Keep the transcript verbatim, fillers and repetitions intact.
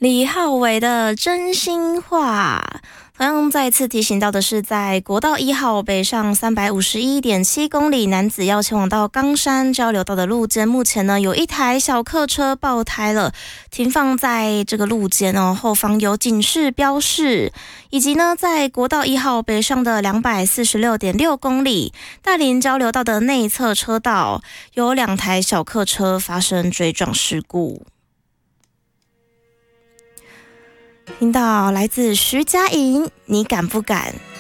李浩伟的真心话。同样再次提醒到的是，在国道一号北上三百五十一点七公里，男子要前往到冈山交流道的路肩，目前呢有一台小客车爆胎了，停放在这个路肩哦，后方有警示标示，以及呢在国道一号北上的两百四十六点六公里，大林交流道的内侧车道有两台小客车发生追撞事故。听到来自徐佳莹，你敢不敢？